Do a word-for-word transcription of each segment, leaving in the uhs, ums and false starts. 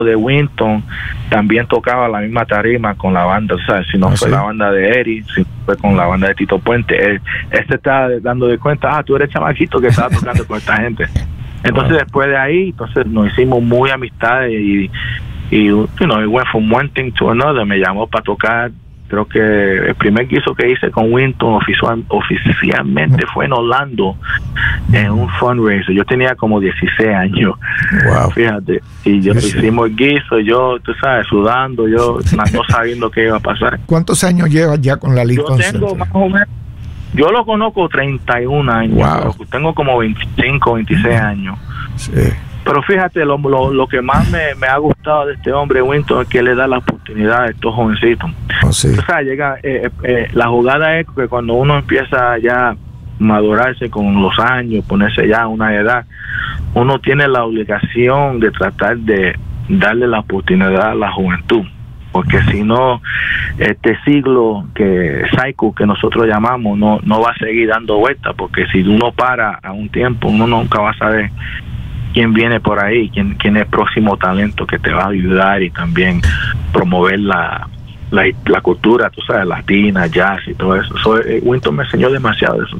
de Winton también tocaba la misma tarima con la banda, o sea, si no ¿Ah, fue sí? la banda de Eri, si fue con la banda de Tito Puente, él, él se estaba dando de cuenta, ah, tú eres chamaquito que estaba tocando con esta gente. Entonces, wow. Después de ahí, entonces nos hicimos muy amistades y, y you know, it went from one thing to another. Me llamó para tocar. Creo que el primer guiso que hice con Winton oficial, oficialmente fue en Orlando, en un fundraiser. Yo tenía como dieciséis años. Wow. Fíjate. Y yo sí, hicimos el guiso, yo, tú sabes, sudando, yo no sabiendo qué iba a pasar. ¿Cuántos años llevas ya con la Lincoln Yo tengo Center? más o menos, yo lo conozco treinta y un años. Wow. Tengo como veinticinco, veintiséis años. Sí. Pero fíjate, lo, lo, lo que más me, me ha gustado de este hombre, Winton, es que le da la oportunidad a estos jovencitos. Oh, sí. O sea, llega, eh, eh, la jugada es que cuando uno empieza ya a madurarse con los años, ponerse ya a una edad, uno tiene la obligación de tratar de darle la oportunidad a la juventud. Porque si no, este siglo que cycle que nosotros llamamos no, no va a seguir dando vueltas, porque si uno para a un tiempo, uno nunca va a saber quién viene por ahí, quién, quién es el próximo talento que te va a ayudar y también promover la, la, la cultura, tú sabes, latina, jazz y todo eso. So, eh, Winton me enseñó demasiado de eso.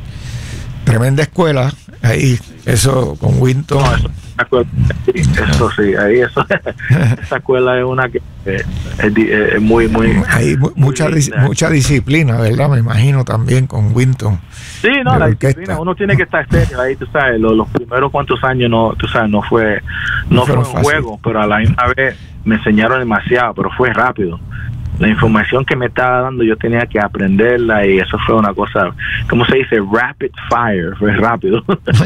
Tremenda escuela, ahí, eso con Winton. No, eso, sí, eso sí, ahí eso, esa escuela es una que eh, es, es muy, muy... Hay mucha, muy dis, mucha disciplina, ¿verdad? Me imagino también con Winton. Sí, no, la disciplina, uno tiene que estar serio ahí, tú sabes, los, los primeros cuantos años no, tú sabes, no fue, no, no fue un fácil. Juego, pero a la misma vez me enseñaron demasiado, pero fue rápido. La información que me estaba dando yo tenía que aprenderla y eso fue una cosa, ¿cómo se dice? Rapid fire, fue rápido.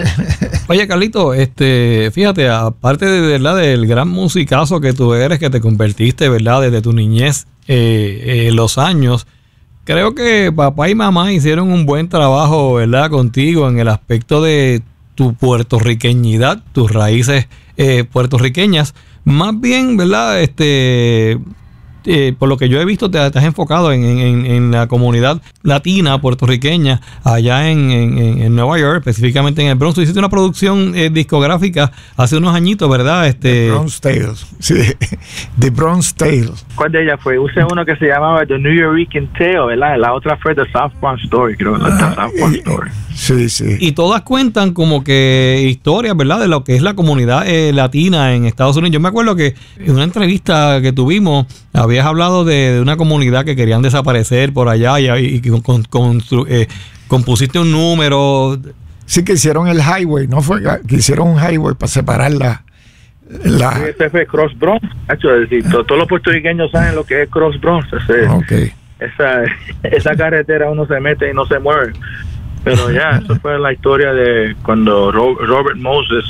Oye, Carlito, este, fíjate, aparte de verdad del gran musicazo que tú eres, que te convertiste, ¿verdad? Desde tu niñez, eh, eh, los años, creo que papá y mamá hicieron un buen trabajo, ¿verdad? Contigo en el aspecto de tu puertorriqueñidad, tus raíces eh, puertorriqueñas. Más bien, ¿verdad? Este... Eh, por lo que yo he visto, te, te has enfocado en, en, en la comunidad latina puertorriqueña allá en, en, en Nueva York, específicamente en el Bronx. Tú hiciste una producción eh, discográfica hace unos añitos, ¿verdad? Este... The Bronx Tales, sí, The Bronx Tales. ¿Cuál de ellas fue? Usé uno que se llamaba The New York Tale, ¿verdad? La otra fue The South Bronx Story, creo, la ah, South Bronx Story. Sí, sí. Y todas cuentan como que historias, ¿verdad? De lo que es la comunidad eh, latina en Estados Unidos. Yo me acuerdo que en una entrevista que tuvimos, habías hablado de, de una comunidad que querían desaparecer por allá y, y que con, con, eh, compusiste un número. Sí, que hicieron el highway, ¿no? Fue que hicieron un highway para separar la... la... Sí, ese fue Cross Bronx. Hecho, es decir, todos los puertorriqueños saben lo que es Cross Bronx. Ese, okay. esa, esa carretera uno se mete y no se mueve. Pero ya, eso fue la historia de cuando Robert Moses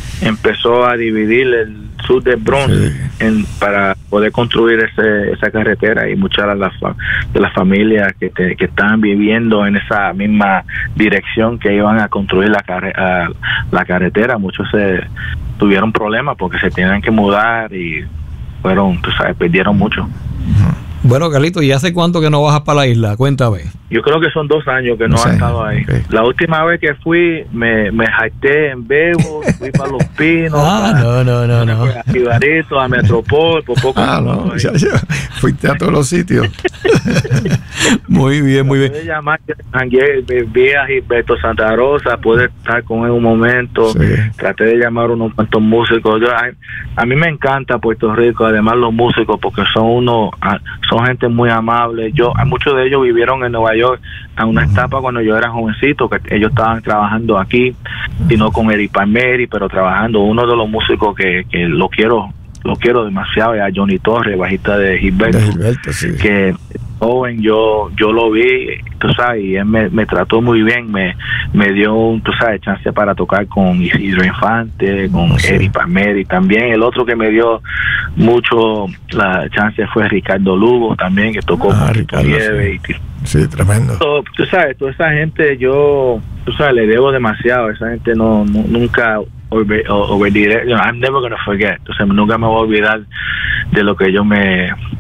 empezó a dividir el sur del Bronx sí. en, para poder construir ese, esa carretera, y muchas de las, de las familias que, te, que estaban viviendo en esa misma dirección que iban a construir la, carre, a, la carretera, muchos se tuvieron problemas porque se tenían que mudar y fueron, tú sabes, perdieron mucho. Bueno, Carlito, ¿y hace cuánto que no bajas para la isla? Cuéntame. Yo creo que son dos años que no, no he estado ahí. Okay. La última vez que fui, me, me jacté en Bebo, fui para Los Pinos, ah, para, no, no, no, no. a Jibarito, a Metropol, por poco. Ah, no, ya, ya. Fuiste a todos los sitios. Muy bien, muy bien. Pude llamar, vi a Gilberto Santa Rosa, pude estar con él un momento, sí. Traté de llamar a unos cuantos músicos. Yo, a, a mí me encanta Puerto Rico, además los músicos, porque son unos, son gente muy amable. Yo, muchos de ellos vivieron en Nueva York a una uh-huh. etapa cuando yo era jovencito, que ellos estaban trabajando aquí, uh-huh. sino con Eddie Palmieri, pero trabajando. Uno de los músicos que, que lo quiero lo quiero demasiado es a Johnny Torres, bajista de Gilberto, de Gilberto sí. que joven yo yo lo vi, tú sabes, y él me, me trató muy bien, me me dio, tú sabes, chance para tocar con Isidro Infante, con sí. Eddie Palmieri también. El otro que me dio mucho la chance fue Ricardo Lugo también, que tocó ah, con Ricardo, Nieve sí. y sí, tremendo. Tú, tú sabes, toda esa gente yo, tú sabes, le debo demasiado. Esa gente no, no nunca olvidaré. You know, I'm never gonna forget. Entonces nunca me voy a olvidar de lo que ellos me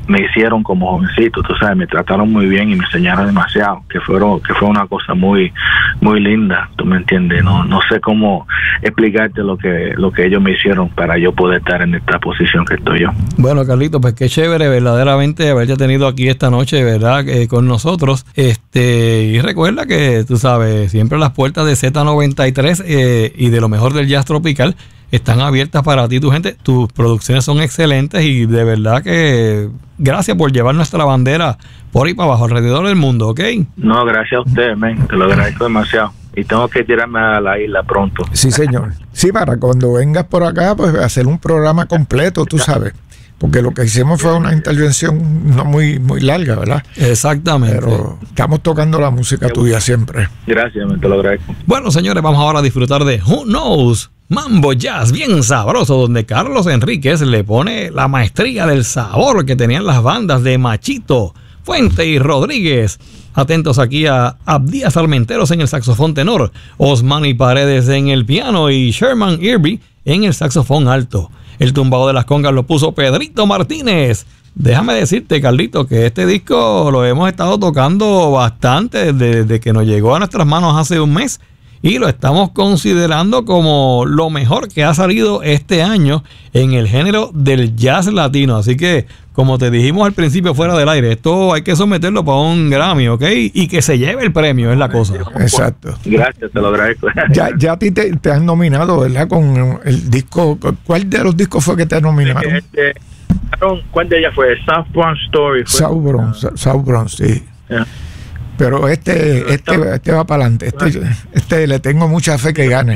me hicieron como jovencito, tú sabes, me trataron muy bien y me enseñaron demasiado, que fueron, que fue una cosa muy, muy linda, tú me entiendes, no, no sé cómo explicarte lo que, lo que ellos me hicieron para yo poder estar en esta posición que estoy yo. Bueno, Carlito, pues qué chévere verdaderamente haberte tenido aquí esta noche, ¿verdad? Eh, con nosotros, este, y recuerda que, tú sabes, siempre las puertas de Z noventa y tres eh, y de lo mejor del jazz tropical están abiertas para ti, tu gente. Tus producciones son excelentes y de verdad que gracias por llevar nuestra bandera por ahí para abajo, alrededor del mundo, ¿ok? No, gracias a usted, men, te lo agradezco demasiado. Y tengo que tirarme a la isla pronto. Sí, señor. Sí, para cuando vengas por acá, pues hacer un programa completo, tú sabes. Porque lo que hicimos fue una intervención no muy, muy larga, ¿verdad? Exactamente. Pero estamos tocando la música tuya siempre. Gracias, men, te lo agradezco. Bueno, señores, vamos ahora a disfrutar de Who Knows, Mambo Jazz bien sabroso, donde Carlos Enríquez le pone la maestría del sabor que tenían las bandas de Machito, Fuente y Rodríguez. Atentos aquí a Abdías Armenteros en el saxofón tenor, Osmani Paredes en el piano y Sherman Irby en el saxofón alto. El tumbado de las congas lo puso Pedrito Martínez. Déjame decirte, Carlito, que este disco lo hemos estado tocando bastante desde, desde que nos llegó a nuestras manos hace un mes y lo estamos considerando como lo mejor que ha salido este año en el género del jazz latino. Así que, como te dijimos al principio fuera del aire, esto hay que someterlo para un Grammy, ¿ok? Y que se lleve el premio, es la cosa. Exacto. Gracias, te lo agradezco. Ya, ya a ti te, te han nominado, ¿verdad? Con el disco. ¿Cuál de los discos fue que te nominaron? Este, ¿Cuál de ellas fue? South Bronx Story. Fue. South Bronx, South Bronx, sí. Yeah. Pero este, este, este va para adelante. Este, este le tengo mucha fe que gane.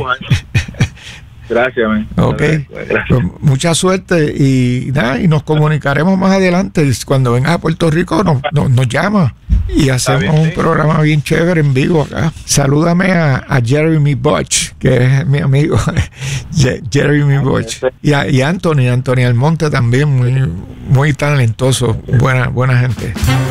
Gracias, man. Ok. Gracias. Pues mucha suerte y nada, y nos comunicaremos más adelante. Cuando vengas a Puerto Rico nos, nos, nos llama y hacemos bien, un sí. programa bien chévere en vivo acá. Salúdame a, a Jeremy Butch, que es mi amigo. Jeremy Butch. Y a y Anthony, Anthony Almonte también, muy, muy talentoso. Buena, buena gente.